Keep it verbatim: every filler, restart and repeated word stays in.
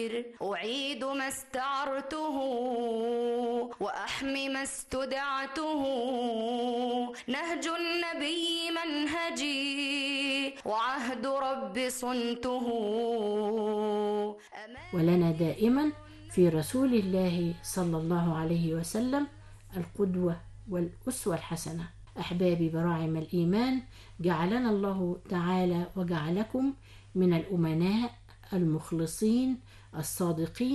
أعيد ما استعرته وأحمي ما استدعته، نهج النبي منهجي وعهد رب صنته. ولنا دائما في رسول الله صلى الله عليه وسلم القدوة والأسوة الحسنة. أحبابي براعم الإيمان، جعلنا الله تعالى وجعلكم من الأمناء المخلصين الصادقين